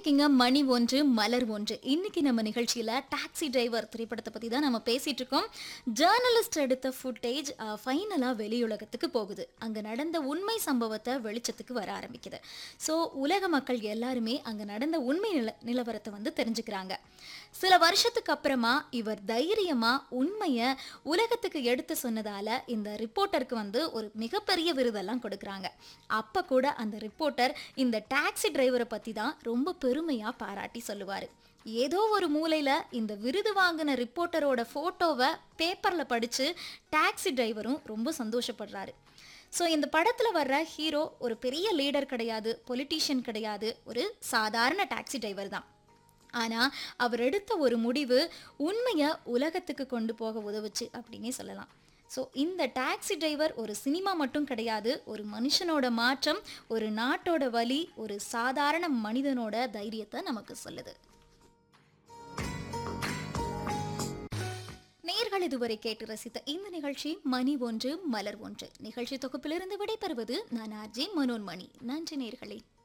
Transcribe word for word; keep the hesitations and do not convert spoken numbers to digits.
இருக்கீங்க மணி ஒன்று மலர் ஒன்று. இன்னைக்கு நம்ம நிகழ்ச்சியில டாக்ஸி டிரைவர் திரைப்படத்தை பத்தி தான் நம்ம பேசிட்டு இருக்கோம். ஜேர்னலிஸ்ட் எடுத்த ஃபுட்டேஜ் ஃபைனலா வெளியுலகத்துக்கு போகுது. அங்க நடந்த உண்மை சம்பவத்தை வெளிச்சத்துக்கு வர ஆரம்பிக்குது. ஸோ உலக மக்கள் எல்லாருமே அங்க நடந்த உண்மை நில நிலவரத்தை வந்து தெரிஞ்சுக்கிறாங்க. சில வருஷத்துக்கு அப்புறமா இவர் தைரியமா உண்மையை உலகத்துக்கு எடுத்து சொன்னதால இந்த ரிப்போர்ட்டருக்கு வந்து ஒரு மிகப்பெரிய விருதெல்லாம் கொடுக்குறாங்க. அப்ப கூட அந்த ரிப்போர்ட்டர் இந்த டாக்ஸி டிரைவரை பத்தி தான் ரொம்ப பெருமையா பாராட்டி சொல்லுவாரு. ஏதோ ஒரு மூலையில இந்த விருது வாங்கின ரிப்போர்ட்டரோட போட்டோவை பேப்பர்ல படிச்சு டாக்ஸி டிரைவரும் ரொம்ப சந்தோஷப்படுறாரு. ஸோ இந்த படத்துல வர்ற ஹீரோ ஒரு பெரிய லீடர் கிடையாது, பொலிட்டீஷியன் கிடையாது, ஒரு சாதாரண டாக்ஸி டிரைவர் தான். ஆனா அவர் எடுத்த ஒரு முடிவு உண்மையை உலகத்துக்கு கொண்டு போக உதவுச்சு அப்படின்னே சொல்லலாம். ஸோ இந்த டாக்ஸி டிரைவர் ஒரு சினிமா மட்டும் கிடையாது, ஒரு மனுஷனோட மாற்றம், ஒரு நாட்டோட வலி, ஒரு சாதாரண மனிதனோட தைரியத்தை நமக்கு சொல்லுது. நேயர்கள் இதுவரை கேட்டு ரசித்த இந்த நிகழ்ச்சி மணி ஒன்று மலர் ஒன்று. நிகழ்ச்சி தொகுப்பிலிருந்து விடைபெறுவது நான் ஆர்ஜே மனோன்மணி. நன்றி நேயர்களே.